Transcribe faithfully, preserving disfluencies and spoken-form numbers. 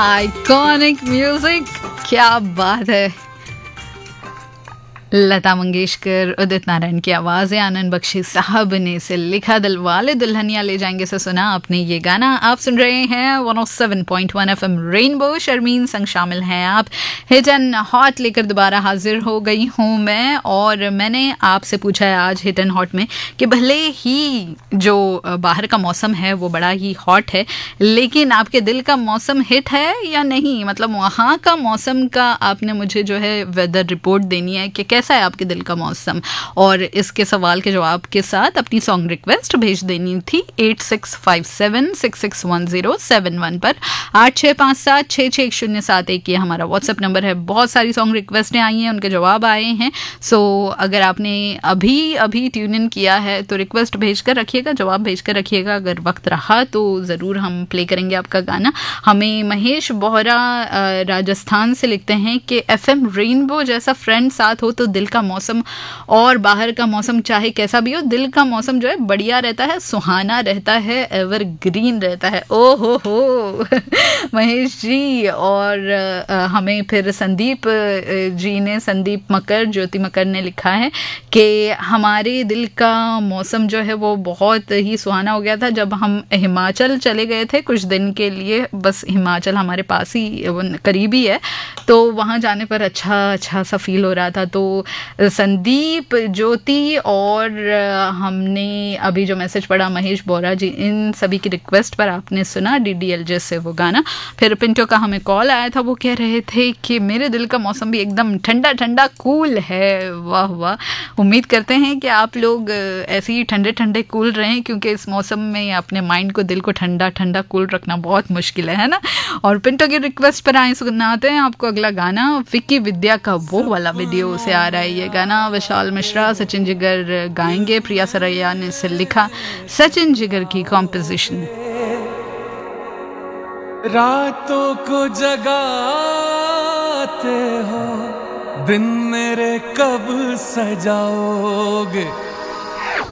Iconic music, क्या बात है। लता मंगेशकर, उदित नारायण की आवाज़, आनंद बख्शी साहब ने इसे लिखा। दिलवाले दुल्हनिया ले जाएंगे से सुना आपने ये गाना। आप सुन रहे हैं one O seven point one F M rainbow. Sharmin संग शामिल हैं आप। हिट एंड हॉट लेकर दोबारा हाजिर हो गई हूँ मैं, और मैंने आपसे पूछा है आज हिट एंड हॉट में कि भले ही जो बाहर का मौसम है वो बड़ा ही हॉट है, लेकिन आपके दिल का मौसम हिट है या नहीं। मतलब वहाँ का मौसम का आपने मुझे जो है वेदर रिपोर्ट देनी है कि कैसा है आपके दिल का मौसम, और इसके सवाल के जवाब के साथ अपनी सॉन्ग रिक्वेस्ट भेज देनी थी eight six five seven six six one zero seven one पर। आठ छः पाँच सात छः छः एक शून्य सात एक ये हमारा व्हाट्सएप नंबर है। बहुत सारी सॉन्ग रिक्वेस्टें आई हैं, उनके जवाब आए हैं। सो अगर आपने अभी अभी ट्यून इन किया है तो रिक्वेस्ट भेज कर रखिएगा, जवाब भेज कर रखिएगा। अगर वक्त रहा तो ज़रूर हम प्ले करेंगे आपका गाना। हमें महेश बोहरा राजस्थान से लिखते हैं कि एफ एम रेनबो जैसा फ्रेंड साथ हो तो दिल का मौसम और बाहर का मौसम चाहे कैसा भी हो, दिल का मौसम जो है बढ़िया रहता है, सुहाना रहता है, एवर ग्रीन रहता है। ओ हो हो महेश जी। और आ, हमें फिर संदीप जी ने, संदीप मकर, ज्योति मकर ने लिखा है कि हमारे दिल का मौसम जो है वो बहुत ही सुहाना हो गया था जब हम हिमाचल चले गए थे कुछ दिन के लिए। बस हिमाचल हमारे पास ही करीबी है, तो वहाँ जाने पर अच्छा अच्छा सा फील हो रहा था। तो संदीप, ज्योति और हमने अभी जो मैसेज पढ़ा महेश बोरा जी, इन सभी की रिक्वेस्ट पर आपने सुना डी डी एल जे से वो गाना। फिर पिंटो का हमें कॉल आया था, वो कह रहे थे कि मेरे दिल का मौसम भी एकदम ठंडा ठंडा कूल है। वाह वाह, उम्मीद करते हैं कि आप लोग ऐसे ही ठंडे ठंडे कूल रहें, क्योंकि इस मौसम में अपने माइंड को, दिल को ठंडा ठंडा कूल रखना बहुत मुश्किल है, है ना। और पिंटो की रिक्वेस्ट पर आए सुनाते हैं आपको अगला गाना। विक्की विद्या का वो वाला वीडियो से आ रहा है ये गाना। विशाल मिश्रा, सचिन जिगर गाएंगे। प्रिया सरैया ने इसे लिखा, सचिन जिगर की कॉम्पोजिशन। रातों को जगाते हो, दिन मेरे कब सजाओगे।